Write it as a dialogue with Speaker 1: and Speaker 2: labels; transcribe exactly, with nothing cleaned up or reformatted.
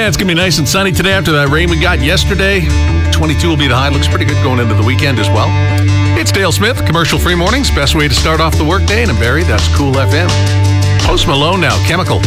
Speaker 1: it's going to be nice and sunny today after that rain we got yesterday. twenty-two will be the high. Looks pretty good going into the weekend as well. It's Dale Smith, Commercial Free Mornings. Best way to start off the workday. And in Barrie, that's Cool F M. Post Malone now, Chemical.